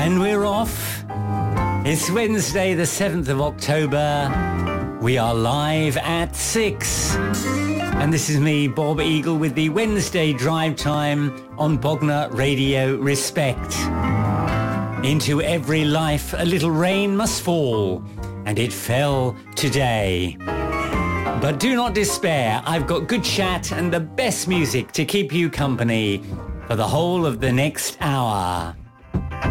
And we're off. It's Wednesday, the 7th of October. We are live at 6. And this is me, Bob Eagle, with the Wednesday drive time on Bognor Radio Respect. Into every life a little rain must fall, and it fell today. But do not despair, I've got good chat and the best music to keep you company for the whole of the next hour.